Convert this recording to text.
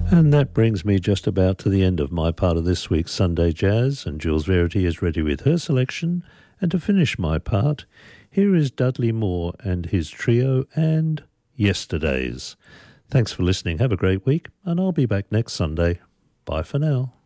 And that brings me just about to the end of my part of this week's Sunday Jazz, and Jules Verity is ready with her selection. And to finish my part, here is Dudley Moore and his trio and Yesterdays. Thanks for listening. Have a great week, and I'll be back next Sunday. Bye for now.